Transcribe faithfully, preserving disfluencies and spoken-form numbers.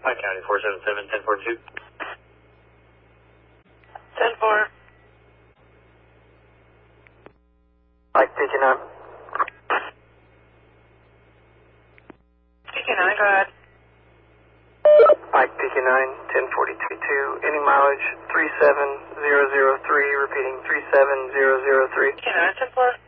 Pike County, four seven seven, ten four two. ten four. Pike P Q nine. P Q nine, go ahead. Pike P Q nine, ten forty-two two. Any mileage three seven zero zero three, repeating three seven zero zero three. P Q nine, ten four.